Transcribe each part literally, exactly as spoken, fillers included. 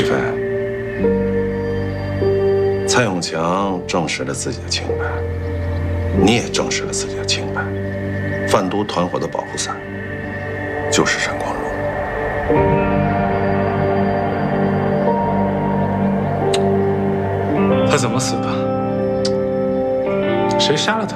李飞，蔡永强证实了自己的清白，你也证实了自己的清白。贩毒团伙的保护伞就是陈光荣。 他怎么死的？谁杀了他？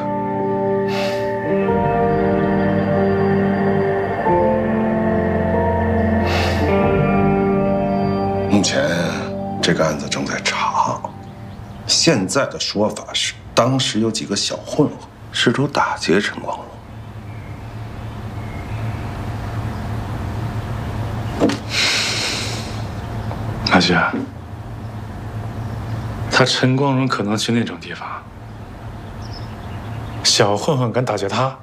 目前这个案子正在查，现在的说法是，当时有几个小混混试图打劫陈光荣。 阿雪，他陈光荣可能去那种地方，小混混敢打劫他，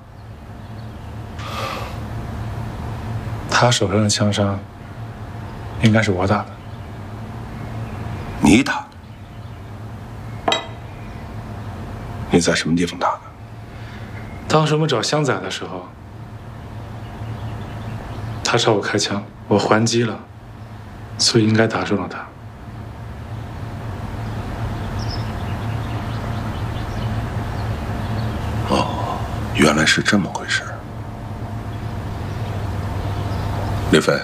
他手上的枪伤应该是我打的。 你打的？你在什么地方打的？ 当时我们找香仔的时候，他朝我开枪，我还击了，所以应该打中了他。 哦，原来是这么回事。李飞，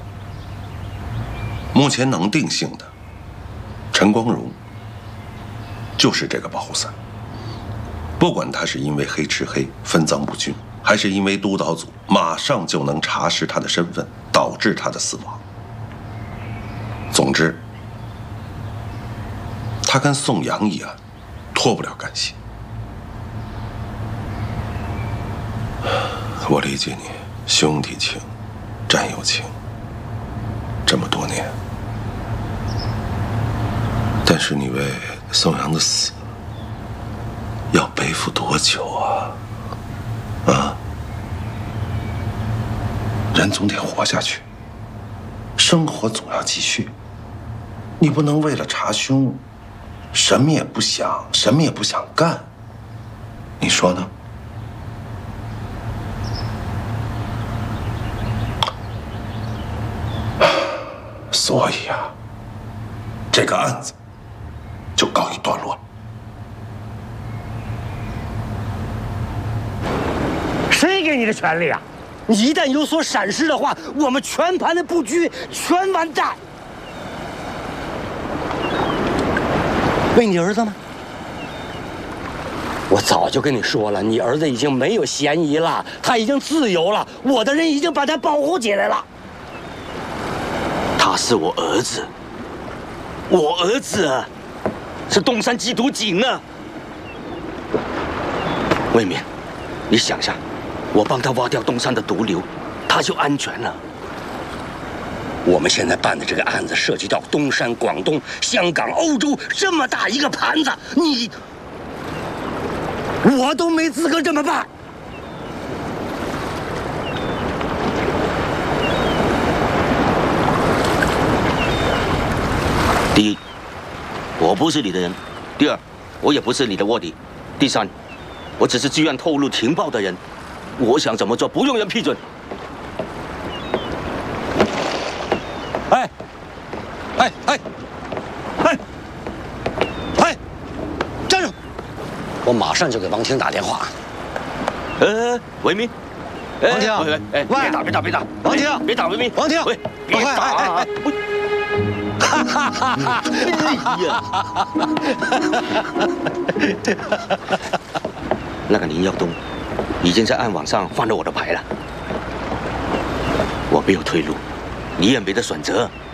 目前能定性的，陈光荣就是这个保护伞。不管他是因为黑吃黑、分赃不均，还是因为督导组马上就能查实他的身份，导致他的死亡。总之，他跟宋阳一案脱不了干系。我理解你，兄弟情、战友情，这么多年，但是你为宋阳的死要背负多久啊？啊！人总得活下去，生活总要继续。你不能为了查凶，什么也不想，什么也不想干。你说呢？所以啊，这个案子就告一段落了。 谁给你的权利啊？你一旦有所闪失的话，我们全盘的布局全完蛋。为你儿子吗？我早就跟你说了，你儿子已经没有嫌疑了，他已经自由了，我的人已经把他保护起来了。他是我儿子，我儿子是东山缉毒警啊。魏明，你想想，我帮他挖掉东山的毒瘤，他就安全了。我们现在办的这个案子涉及到东山、广东、香港、欧洲这么大一个盘子，你我都没资格这么办。第一，我不是你的人；第二，我也不是你的卧底；第三，我只是剧院透露情报的人，我想怎么做不用人批准。哎，哎哎哎哎，站住！我马上就给王婷打电话。呃，维明， 王婷， 哎哎，别打别打别打， 王婷， 别打维明， 王婷， 喂，别打啊！哈哈哈哈！哎呀，那个林耀东已经在暗网上翻了我的牌了，我没有退路，你也没得选择。